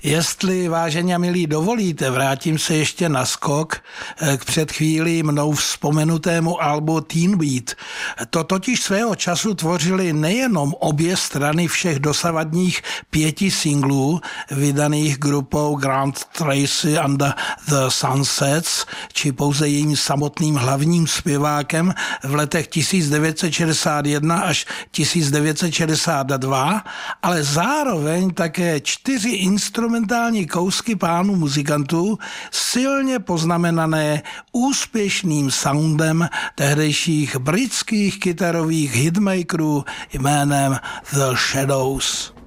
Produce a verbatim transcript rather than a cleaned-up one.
Jestli, vážení a milí, dovolíte, vrátím se ještě na skok k před chvílí mnou vzpomenutému albu Teen Beat. To totiž svého času tvořily nejenom obě strany všech dosavadních pěti singlů, vydaných grupou Grant Tracy and the Sunsets, či pouze jejím samotným hlavním zpěvákem v letech tisíc devět set šedesát jedna až tisíc devět set šedesát dva, ale zároveň také čtyři instrumenty instrumentální kousky pánů muzikantů, silně poznamenané úspěšným soundem tehdejších britských kytarových hitmakerů jménem The Shadows.